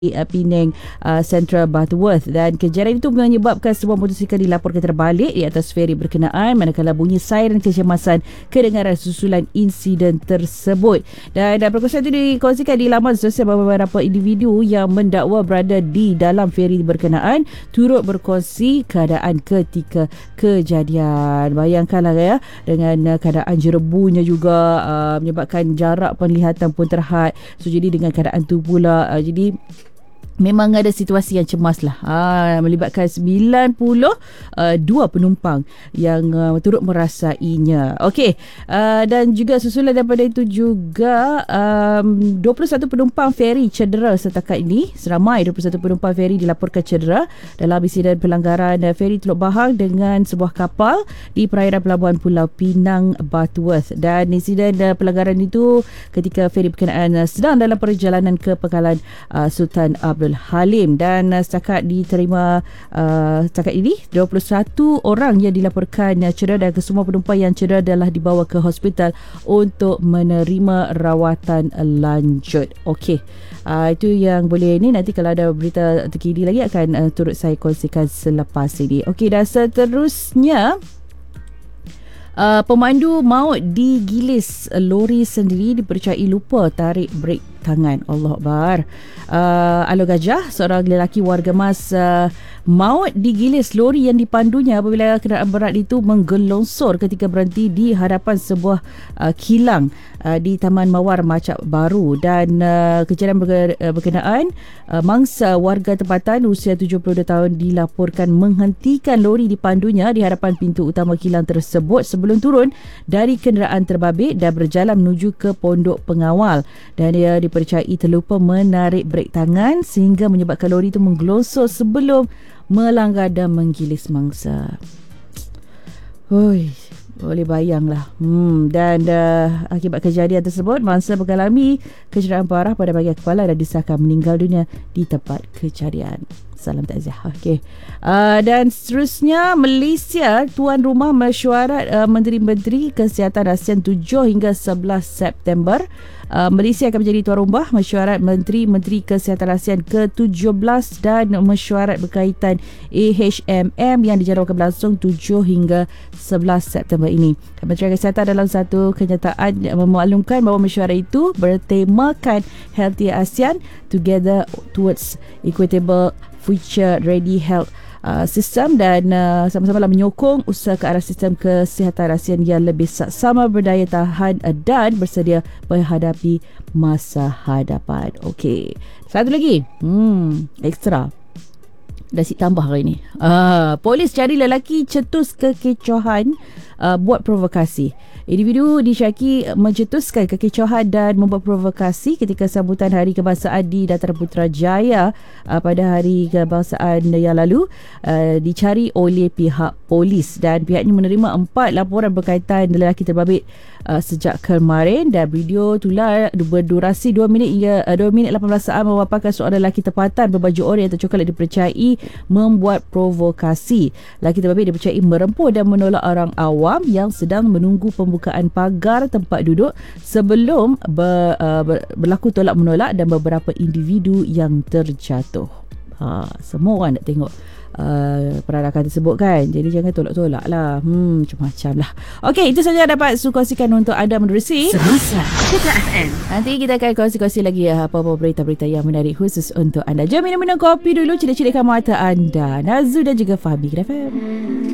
Penang Central Butterworth, dan kejadian itu menyebabkan sebuah motosikal dilaporkan terbalik di atas feri berkenaan manakala bunyi siren kecemasan kedengaran susulan insiden tersebut. Dan perkongsian itu dikongsikan di laman sosial beberapa individu yang mendakwa berada di dalam feri berkenaan turut berkongsi keadaan ketika kejadian. Bayangkanlah ya, dengan keadaan jerebunya juga menyebabkan jarak penglihatan pun terhad. So jadi dengan keadaan tu pula jadi memang ada situasi yang cemas lah, melibatkan 92 penumpang yang turut merasainya. Okey, dan juga susulan daripada itu juga 21 penumpang feri cedera setakat ini. Seramai 21 penumpang feri dilaporkan cedera dalam insiden pelanggaran feri Teluk Bahang dengan sebuah kapal di perairan pelabuhan Pulau Pinang Butterworth. Dan insiden pelanggaran itu ketika feri berkenaan sedang dalam perjalanan ke Pangkalan Sultan Abdul Halim, dan setakat diterima setakat ini 21 orang yang dilaporkan cedera, dan kesemua penumpang yang cedera adalah dibawa ke hospital untuk menerima rawatan lanjut. Okey, itu yang boleh ni. Nanti kalau ada berita terkini lagi akan turut saya kongsikan selepas ini. Okey, dan seterusnya pemandu maut digilis lori sendiri dipercayai lupa tarik brek tangan. Allah Akbar. Alor Gajah, seorang lelaki warga Mas maut digilis lori yang dipandunya apabila kenderaan berat itu menggelongsor ketika berhenti di hadapan sebuah kilang di Taman Mawar Macak Baru. Dan kejadian berkenaan mangsa warga tempatan usia 72 tahun dilaporkan menghentikan lori dipandunya di hadapan pintu utama kilang tersebut sebelum turun dari kenderaan terbabit dan berjalan menuju ke pondok pengawal, dan dia dipercayai terlupa menarik brek tangan sehingga menyebabkan lori itu menggelosor sebelum melanggar dan menggilis mangsa. Oi, boleh bayanglah. Dan akibat kejadian tersebut, mangsa mengalami kecederaan parah pada bahagian kepala dan disahkan meninggal dunia di tempat kejadian. Salam takziah. Okey. Dan seterusnya, Malaysia tuan rumah mesyuarat Menteri-Menteri Kesihatan ASEAN 7 hingga 11 September. Malaysia akan menjadi tuan rumah mesyuarat Menteri-Menteri Kesihatan ASEAN ke-17 dan mesyuarat berkaitan AHMM yang dijadualkan berlangsung 7 hingga 11 September ini. Kementerian Kesihatan dalam satu kenyataan memaklumkan bahawa mesyuarat itu bertemakan Healthy ASEAN Together Towards Equitable Future Ready Health System, dan sama-sama menyokong usaha ke arah sistem kesihatan ASEAN yang lebih saksama, berdaya tahan dan bersedia menghadapi masa hadapan. Okey, satu lagi ekstra dah si tambah hari ni. Polis cari lelaki cetus kekecohan buat provokasi. Individu disyaki mencetuskan kekecohan dan membuat provokasi ketika sambutan Hari Kebangsaan di Dataran Putrajaya pada Hari Kebangsaan yang lalu dicari oleh pihak polis, dan pihaknya menerima 4 laporan berkaitan lelaki terbabit sejak kemarin, dan video tular berdurasi 2 minit hingga 2 minit 18 saat memaparkan seorang lelaki tempatan berbaju oranye atau coklat dipercayai membuat provokasi. Lelaki terbabit dipercayai merempuh dan menolak orang awam yang sedang menunggu pembukaan pagar tempat duduk sebelum berlaku tolak menolak dan beberapa individu yang terjatuh. Semua orang nak tengok perarakan tersebut kan, jadi jangan tolak-tolak lah. Macam-macam lah. Okey, itu saja dapat kongsikan untuk anda menerusi Semasa Putra FM. Nanti kita akan kongsi-kongsi lagi apa-apa berita-berita yang menarik khusus untuk anda. Jom minum-minum kopi dulu, celik-celikkan mata anda. Nazu dan juga Fahmi FM.